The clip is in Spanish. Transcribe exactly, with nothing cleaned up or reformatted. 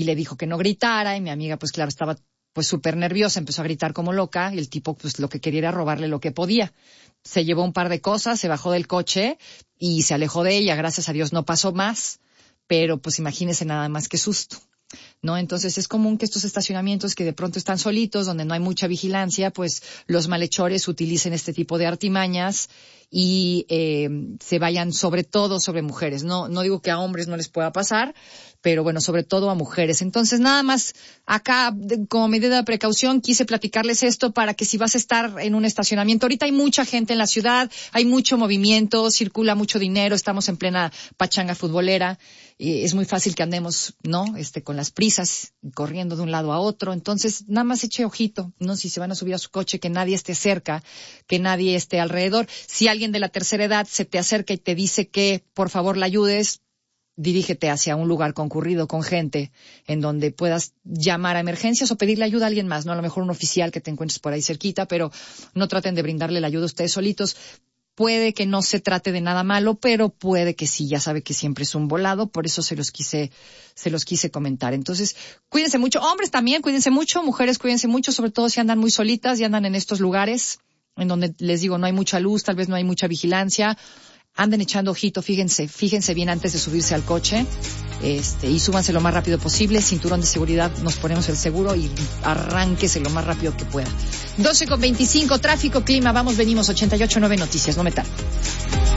le dijo que no gritara y mi amiga, pues claro, estaba pues súper nerviosa, empezó a gritar como loca y el tipo pues lo que quería era robarle lo que podía. Se llevó un par de cosas, se bajó del coche y se alejó de ella. Gracias a Dios no pasó más, pero pues imagínese nada más que susto, ¿no? Entonces es común que estos estacionamientos que de pronto están solitos, donde no hay mucha vigilancia, pues los malhechores utilicen este tipo de artimañas y eh, se vayan sobre todo sobre mujeres. No, no digo que a hombres no les pueda pasar, pero bueno, sobre todo a mujeres. Entonces, nada más acá, de, como medida de precaución, quise platicarles esto para que si vas a estar en un estacionamiento, ahorita hay mucha gente en la ciudad, hay mucho movimiento, circula mucho dinero, estamos en plena pachanga futbolera, y es muy fácil que andemos, ¿no? Este, con las prisas, corriendo de un lado a otro. Entonces, nada más eche ojito, ¿no? Si se van a subir a su coche, que nadie esté cerca, que nadie esté alrededor. Si alguien de la tercera edad se te acerca y te dice que, por favor, la ayudes, dirígete hacia un lugar concurrido con gente en donde puedas llamar a emergencias o pedirle ayuda a alguien más, ¿no? A lo mejor un oficial que te encuentres por ahí cerquita, pero no traten de brindarle la ayuda a ustedes solitos. Puede que no se trate de nada malo, pero puede que sí, ya sabe que siempre es un volado, por eso se los quise, se los quise comentar. Entonces, cuídense mucho, hombres también, cuídense mucho, mujeres cuídense mucho, sobre todo si andan muy solitas y andan en estos lugares en donde les digo no hay mucha luz, tal vez no hay mucha vigilancia. Anden echando ojito, fíjense, fíjense bien antes de subirse al coche, este, y súbanse lo más rápido posible, cinturón de seguridad, nos ponemos el seguro y arránquese lo más rápido que pueda. doce con veinticinco, tráfico, clima, vamos, venimos, ochenta y ocho punto nueve Noticias, no me tardo.